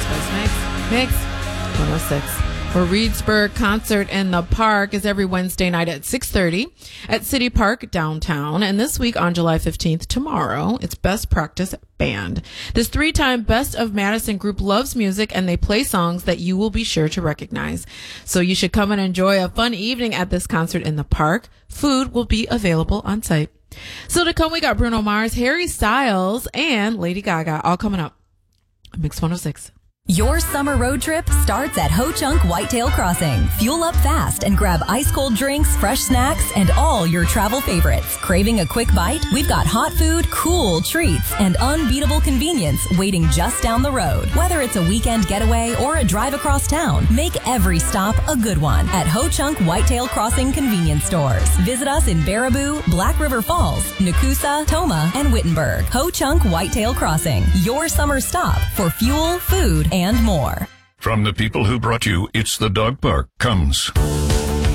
Mix by Mix 106. For Reedsburg Concert in the Park is every Wednesday night at 6:30 at City Park downtown. And this week on July 15th, tomorrow, it's Best Practice Band. This 3-time Best of Madison group loves music and they play songs that you will be sure to recognize. So you should come and enjoy a fun evening at this concert in the park. Food will be available on site. So to come, we got Bruno Mars, Harry Styles, and Lady Gaga all coming up. Mix 106. Your summer road trip starts at Ho Chunk Whitetail Crossing. Fuel up fast and grab ice-cold drinks, fresh snacks, and all your travel favorites. Craving a quick bite? We've got hot food, cool treats, and unbeatable convenience waiting just down the road. Whether it's a weekend getaway or a drive across town, make every stop a good one at Ho Chunk Whitetail Crossing convenience stores. Visit us in Baraboo, Black River Falls, Nakusa, Toma, and Wittenberg. Ho Chunk Whitetail Crossing, your summer stop for fuel, food, and more. From the people who brought you It's the Dog Park comes